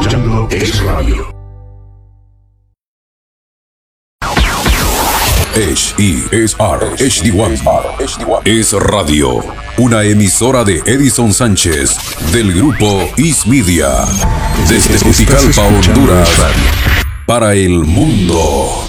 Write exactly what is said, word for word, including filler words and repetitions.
escuchando Es Radio. H E S R H D uno es Radio, una emisora de Edison Sánchez del grupo Is Media, desde Juticalpa, Honduras, para el mundo.